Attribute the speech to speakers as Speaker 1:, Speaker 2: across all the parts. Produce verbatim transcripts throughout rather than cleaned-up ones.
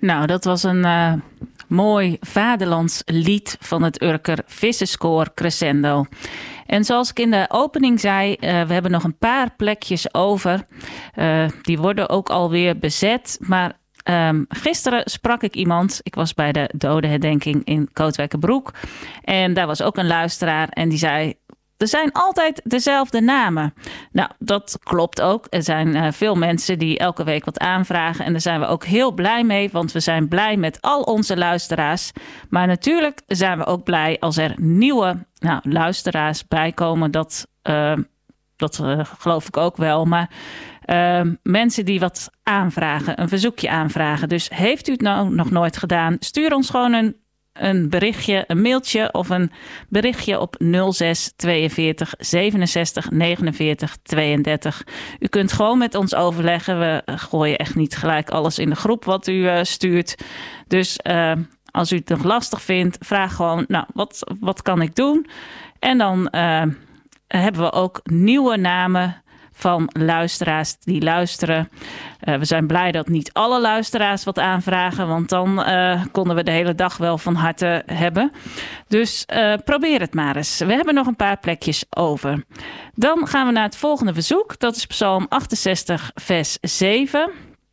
Speaker 1: Nou, dat was een uh, mooi vaderlands lied van het Urker Vissenskoor Crescendo. En zoals ik in de opening zei, uh, we hebben nog een paar plekjes over. Uh, die worden ook alweer bezet. Maar um, gisteren sprak ik iemand. Ik was bij de dodenherdenking in Kootwijkerbroek. En daar was ook een luisteraar en die zei: er zijn altijd dezelfde namen. Nou, dat klopt ook. Er zijn uh, veel mensen die elke week wat aanvragen. En daar zijn we ook heel blij mee. Want we zijn blij met al onze luisteraars. Maar natuurlijk zijn we ook blij als er nieuwe nou, luisteraars bijkomen. Dat, uh, dat uh, geloof ik ook wel. Maar uh, mensen die wat aanvragen. Een verzoekje aanvragen. Dus heeft u het nou nog nooit gedaan? Stuur ons gewoon een Een berichtje, een mailtje of een berichtje op nul zes tweeënveertig zevenenzestig negenenveertig tweeëndertig. U kunt gewoon met ons overleggen. We gooien echt niet gelijk alles in de groep wat u uh, stuurt. Dus uh, als u het nog lastig vindt, vraag gewoon, nou, wat, wat kan ik doen? En dan uh, hebben we ook nieuwe namen van luisteraars die luisteren. Uh, we zijn blij dat niet alle luisteraars wat aanvragen, want dan uh, konden we de hele dag wel van harte hebben. Dus uh, probeer het maar eens. We hebben nog een paar plekjes over. Dan gaan we naar het volgende verzoek. Dat is Psalm achtenzestig, vers zeven.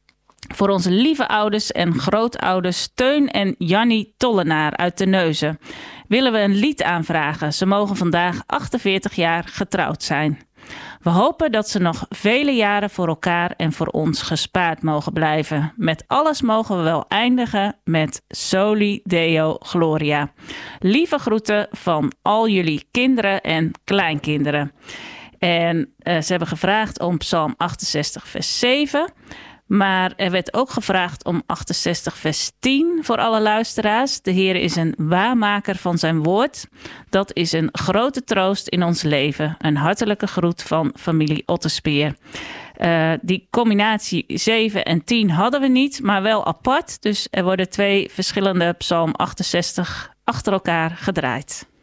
Speaker 1: Voor onze lieve ouders en grootouders Teun en Jannie Tollenaar uit Terneuzen willen we een lied aanvragen. Ze mogen vandaag achtenveertig jaar getrouwd zijn. We hopen dat ze nog vele jaren voor elkaar en voor ons gespaard mogen blijven. Met alles mogen we wel eindigen met Soli Deo Gloria. Lieve groeten van al jullie kinderen en kleinkinderen. En uh, ze hebben gevraagd om Psalm achtenzestig vers zeven. Maar er werd ook gevraagd om achtenzestig vers tien voor alle luisteraars. De Heer is een waarmaker van zijn woord. Dat is een grote troost in ons leven. Een hartelijke groet van familie Otterspeer. Uh, die combinatie zeven en tien hadden we niet, maar wel apart. Dus er worden twee verschillende Psalm achtenzestig achter elkaar gedraaid.